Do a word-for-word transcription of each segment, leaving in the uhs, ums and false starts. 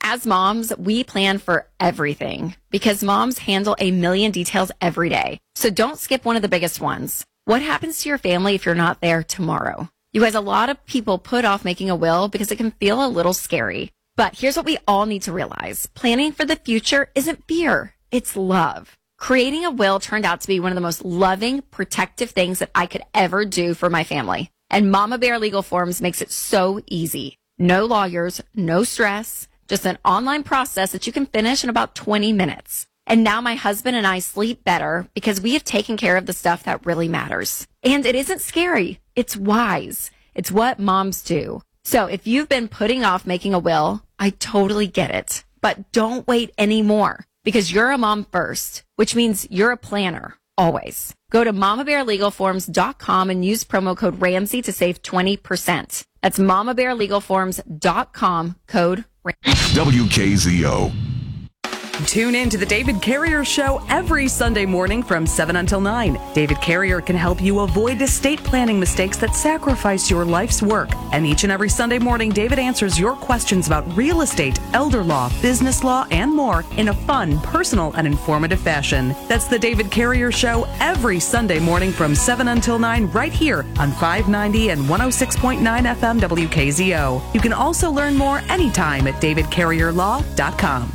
as moms, we plan for everything because moms handle a million details every day. So don't skip one of the biggest ones. What happens to your family if you're not there tomorrow? You guys, a lot of people put off making a will because it can feel a little scary. But here's what we all need to realize. Planning for the future isn't fear. It's love. Creating a will turned out to be one of the most loving, protective things that I could ever do for my family. And Mama Bear Legal Forms makes it so easy. No lawyers, no stress, just an online process that you can finish in about twenty minutes. And now my husband and I sleep better because we have taken care of the stuff that really matters. And it isn't scary. It's wise. It's what moms do. So if you've been putting off making a will, I totally get it. But don't wait anymore because you're a mom first, which means you're a planner always. Go to mama bear legal forms dot com and use promo code Ramsey to save twenty percent. That's mama bear legal forms dot com, code Ramsey. W K Z O. Tune in to the David Carrier Show every Sunday morning from seven until nine. David Carrier can help you avoid estate planning mistakes that sacrifice your life's work. And each and every Sunday morning, David answers your questions about real estate, elder law, business law, and more in a fun, personal, and informative fashion. That's the David Carrier Show every Sunday morning from seven until nine right here on five ninety and one oh six point nine F M W K Z O. You can also learn more anytime at david carrier law dot com.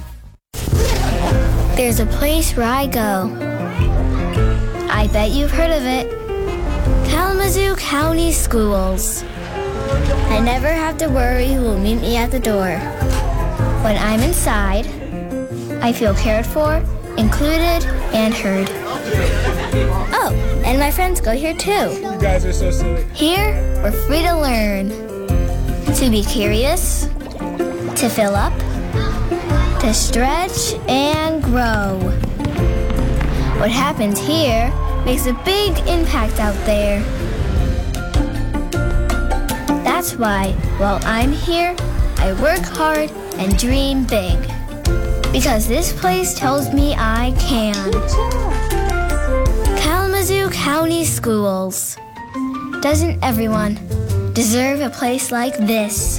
There's a place where I go. I bet you've heard of it. Kalamazoo County Schools. I never have to worry who will meet me at the door. When I'm inside, I feel cared for, included, and heard. Oh, and my friends go here too. You guys are so silly. Here, we're free to learn. To be curious, to fill up, to stretch and grow. What happens here makes a big impact out there. That's why, while I'm here, I work hard and dream big. Because this place tells me I can. Kalamazoo County Schools. Doesn't everyone deserve a place like this?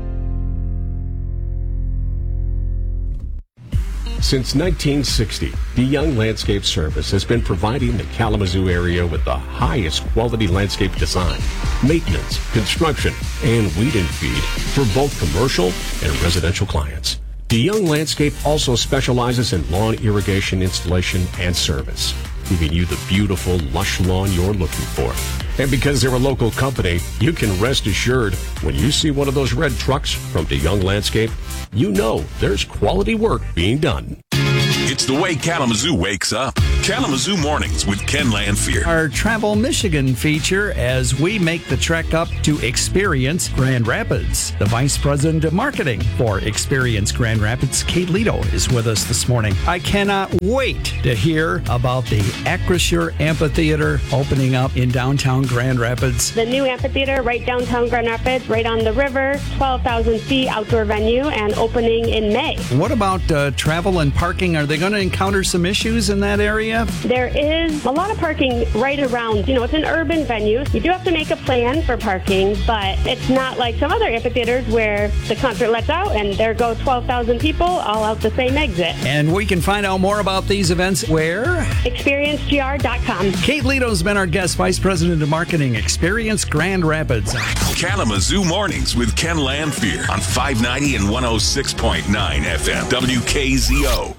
Since nineteen sixty, DeYoung Landscape Service has been providing the Kalamazoo area with the highest quality landscape design, maintenance, construction, and weed and feed for both commercial and residential clients. DeYoung Landscape also specializes in lawn irrigation installation and service, giving you the beautiful, lush lawn you're looking for. And because they're a local company, you can rest assured when you see one of those red trucks from DeYoung Landscape, you know there's quality work being done. It's the way Kalamazoo wakes up. Kalamazoo Mornings with Ken Lanfear. Our Travel Michigan feature as we make the trek up to Experience Grand Rapids. The Vice President of Marketing for Experience Grand Rapids, Kate Leto, is with us this morning. I cannot wait to hear about the Acrisure Amphitheater opening up in downtown Grand Rapids. The new amphitheater right downtown Grand Rapids, right on the river, twelve thousand seat outdoor venue, and opening in May. What about uh, travel and parking? Are they going to encounter some issues in that area? There is a lot of parking right around. You know, it's an urban venue. You do have to make a plan for parking, but it's not like some other amphitheaters where the concert lets out and there go twelve thousand people all out the same exit. And we can find out more about these events where? experience G R dot com. Kate Leto's been our guest, Vice President of Marketing, Experience Grand Rapids. Kalamazoo Mornings with Ken Lanfear on five ninety and one oh six point nine F M W K Z O.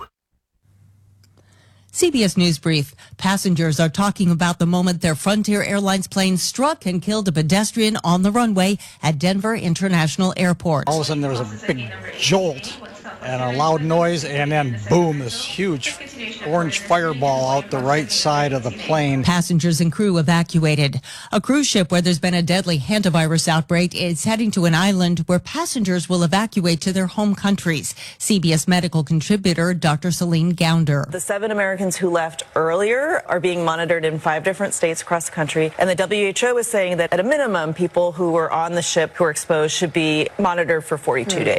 C B S News Brief. Passengers are talking about the moment their Frontier Airlines plane struck and killed a pedestrian on the runway at Denver International Airport. All of a sudden there was a big jolt and a loud noise, and then boom, this huge orange fireball out the right side of the plane. Passengers and crew evacuated. A cruise ship where there's been a deadly hantavirus outbreak is heading to an island where passengers will evacuate to their home countries. C B S medical contributor Doctor Celine Gounder. The seven Americans who left earlier are being monitored in five different states across the country, and the W H O is saying that at a minimum, people who were on the ship who were exposed should be monitored for forty-two hmm. days.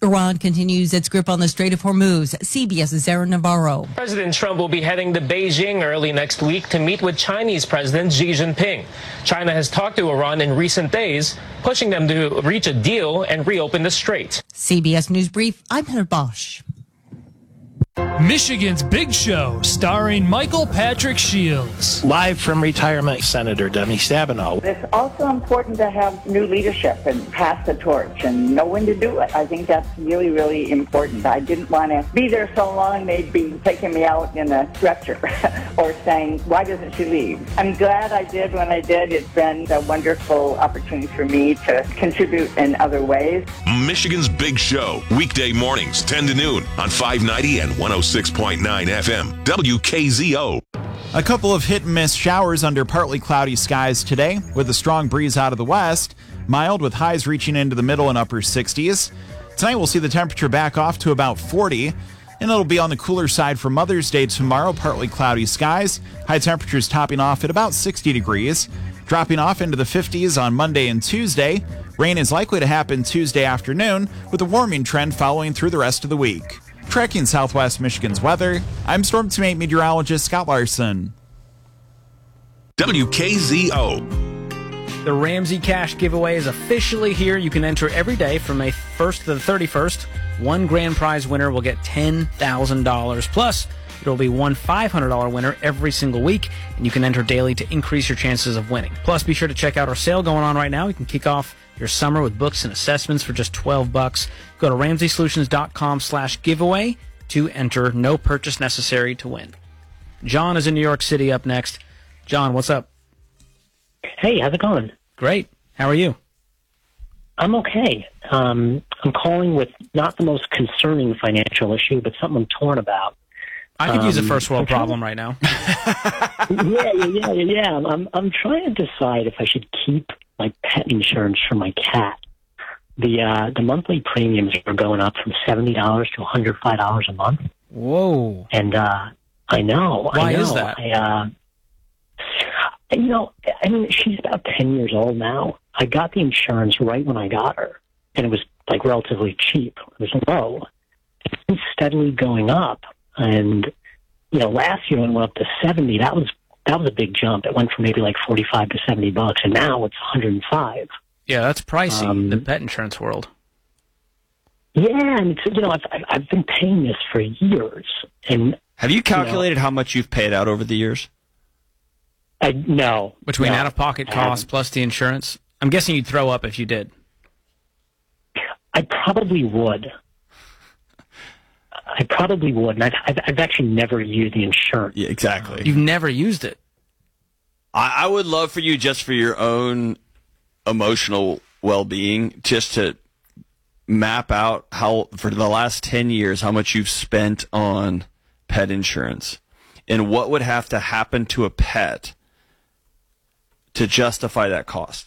Iran continues its grip on the Strait of Hormuz. CBS's Aaron Navarro. President Trump will be heading to Beijing early next week to meet with Chinese President Xi Jinping. China has talked to Iran in recent days, pushing them to reach a deal and reopen the strait. C B S News Brief, I'm Heather Bosch. Michigan's Big Show, starring Michael Patrick Shields. Live from retirement, Senator Demi Stabenow. It's also important to have new leadership and pass the torch and know when to do it. I think that's really, really important. I didn't want to be there so long they'd be taking me out in a stretcher or saying, why doesn't she leave? I'm glad I did when I did. It's been a wonderful opportunity for me to contribute in other ways. Michigan's Big Show, weekday mornings, ten to noon on five ninety and one oh six point nine F M, W K Z O. A couple of hit and miss showers under partly cloudy skies today, with a strong breeze out of the west, mild with highs reaching into the middle and upper sixties. Tonight we'll see the temperature back off to about forty, and it'll be on the cooler side for Mother's Day tomorrow, partly cloudy skies, high temperatures topping off at about sixty degrees, dropping off into the fifties on Monday and Tuesday. Rain is likely to happen Tuesday afternoon, with a warming trend following through the rest of the week. Tracking Southwest Michigan's weather, I'm Storm Team eight meteorologist Scott Larson. W K Z O. The Ramsey Cash giveaway is officially here. You can enter every day from May first to the thirty-first. One grand prize winner will get ten thousand dollars. Plus, there will be one five hundred dollars winner every single week, and you can enter daily to increase your chances of winning. Plus, be sure to check out our sale going on right now. You can kick off your summer with books and assessments for just twelve bucks. Go to ramsey solutions dot com slash giveaway to enter. No purchase necessary to win. John is in New York City up next. John, what's up? Hey, how's it going? Great. How are you? I'm okay. Um, I'm calling with not the most concerning financial issue, but something I'm torn about. I could um, use a first world trying, problem right now. yeah, yeah, yeah, yeah. I'm, I'm trying to decide if I should keep my pet insurance for my cat. The uh, the monthly premiums are going up from seventy dollars to one hundred five dollars a month. Whoa! And uh, I know. Why I know, is that? I, uh, you know, I mean, she's about ten years old now. I got the insurance right when I got her, and it was like relatively cheap. It was low. It's been steadily going up, and you know, last year when it went up to seventy, that was that was a big jump. It went from maybe like forty-five to seventy bucks, and now it's one hundred five. Yeah, that's pricey, um, the pet insurance world. Yeah, and it's, you know, I've, I've been paying this for years. And have you calculated you know, how much you've paid out over the years? I no. Between no, out-of-pocket costs plus the insurance? I'm guessing you'd throw up if you did. I probably would. I probably would. And I've, I've, I've actually never used the insurance. Yeah, exactly. You've never used it? I, I would love for you, just for your own emotional well-being, just to map out how, for the last ten years, how much you've spent on pet insurance and what would have to happen to a pet to justify that cost.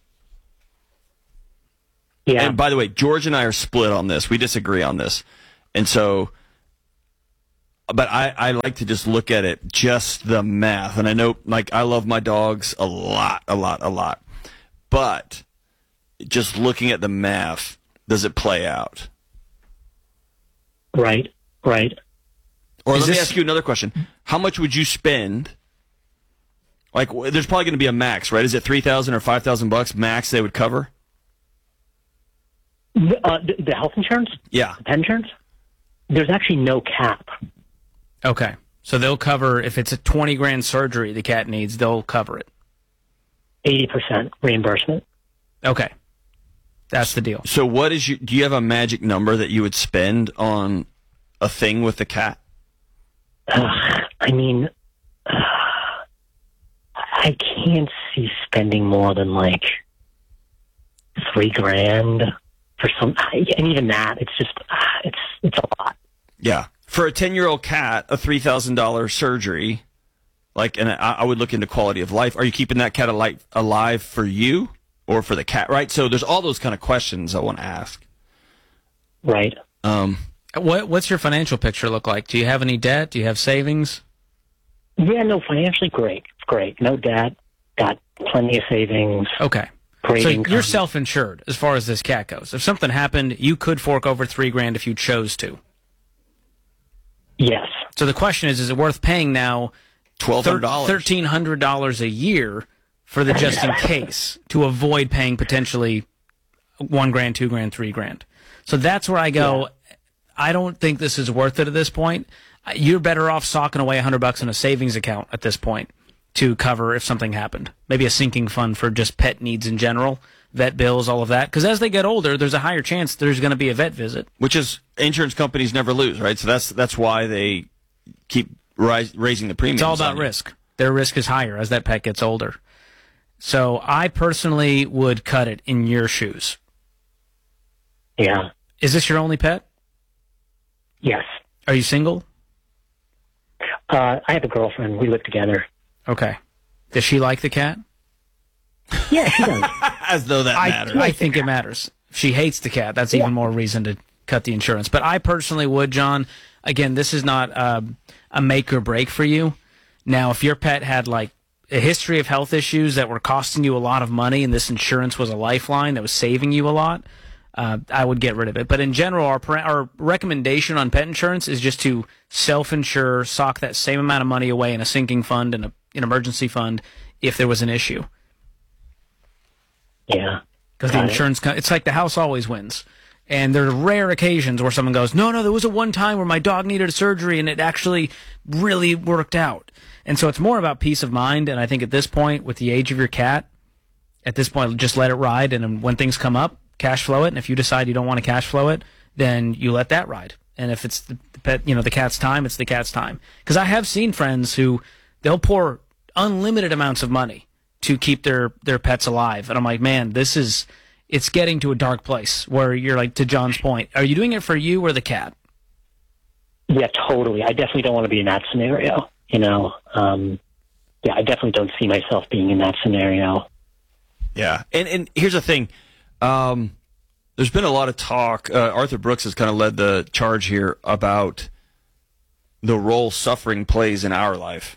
Yeah. And by the way, George and I are split on this. We disagree on this. And so, but I, I like to just look at it, just the math. And I know, like, I love my dogs a lot, a lot, a lot. But just looking at the math, does it play out? Right, right. Or Is let this... me ask you another question. How much would you spend? Like, there's probably going to be a max, right? Is it three thousand or five thousand bucks max they would cover? Uh, the, the health insurance? Yeah. The pet insurance? There's actually no cap. Okay. So they'll cover, if it's a twenty grand surgery the cat needs, they'll cover it. eighty percent reimbursement. Okay. That's the deal. So what is your, do you have a magic number that you would spend on a thing with the cat? Uh, I mean, uh, I can't see spending more than like three grand for some, and even that, it's just, uh, it's it's a lot. Yeah. For a ten-year-old cat, a three thousand dollars surgery, like, and I, I would look into quality of life. Are you keeping that cat alive, alive for you or for the cat, right? So there's all those kind of questions I want to ask. Right. Um, what What's your financial picture look like? Do you have any debt? Do you have savings? Yeah, no, financially great. Great. No debt. Got plenty of savings. Okay. Great so income. you're self-insured as far as this cat goes. If something happened, you could fork over three grand if you chose to. Yes. So the question is, is it worth paying now twelve hundred dollars thirteen hundred dollars a year for the just in case to avoid paying potentially one grand, two grand, three grand? So that's where I go, yeah. I don't think this is worth it at this point. You're better off socking away a hundred bucks in a savings account at this point to cover if something happened. Maybe a sinking fund for just pet needs in general, vet bills, all of that. Because as they get older, there's a higher chance there's going to be a vet visit. Which is, insurance companies never lose, right? So that's that's why they keep rise, raising the premiums. It's all about risk. Their risk is higher as that pet gets older. So I personally would cut it in your shoes. Yeah. Is this your only pet? Yes. Are you single? Uh, I have a girlfriend. We live together. Okay. Does she like the cat? Yeah, she does. As though that I, matters. I think it matters. If she hates the cat, that's yeah. even more reason to cut the insurance. But I personally would, John. Again, this is not uh, a make or break for you. Now, if your pet had like a history of health issues that were costing you a lot of money and this insurance was a lifeline that was saving you a lot, uh, I would get rid of it. But in general, our, our recommendation on pet insurance is just to self-insure, sock that same amount of money away in a sinking fund and a, an emergency fund if there was an issue. Yeah. Because the insurance, co- it's like the house always wins. And there are rare occasions where someone goes, no, no, there was a one time where my dog needed a surgery and it actually really worked out. And so it's more about peace of mind. And I think at this point, with the age of your cat, at this point, just let it ride. And when things come up, cash flow it. And if you decide you don't want to cash flow it, then you let that ride. And if it's the pet, you know, the cat's time, it's the cat's time. Because I have seen friends who they'll pour unlimited amounts of money to keep their, their pets alive. And I'm like, man, this is, it's getting to a dark place where you're like, to John's point, are you doing it for you or the cat? Yeah, totally. I definitely don't want to be in that scenario, you know? Um, yeah, I definitely don't see myself being in that scenario. Yeah. And, and here's the thing. Um, there's been a lot of talk. Uh, Arthur Brooks has kind of led the charge here about the role suffering plays in our life.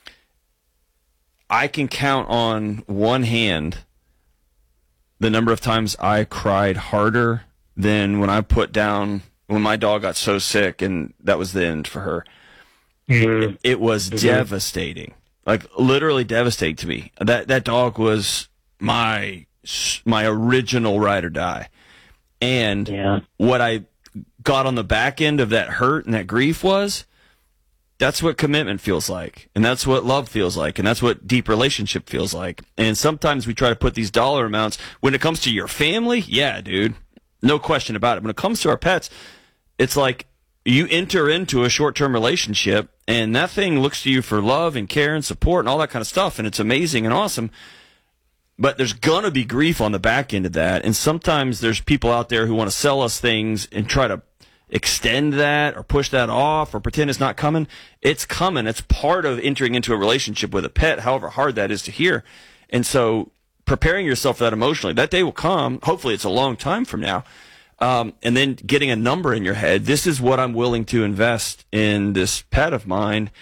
I can count on one hand the number of times I cried harder than when I put down, when my dog got so sick and that was the end for her. Mm-hmm. It, it was mm-hmm. devastating. Like, literally devastating to me. That that dog was my my original ride or die. And yeah. what I got on the back end of that hurt and that grief was, that's what commitment feels like. And that's what love feels like. And that's what deep relationship feels like. And sometimes we try to put these dollar amounts, when it comes to your family, yeah, dude, no question about it. When it comes to our pets, it's like you enter into a short-term relationship and that thing looks to you for love and care and support and all that kind of stuff. And it's amazing and awesome. But there's going to be grief on the back end of that. And sometimes there's people out there who want to sell us things and try to extend that or push that off or pretend it's not coming. It's coming. It's part of entering into a relationship with a pet, however hard that is to hear. And so preparing yourself for that emotionally, that day will come. Hopefully it's a long time from now. Um, and then getting a number in your head. This is what I'm willing to invest in this pet of mine.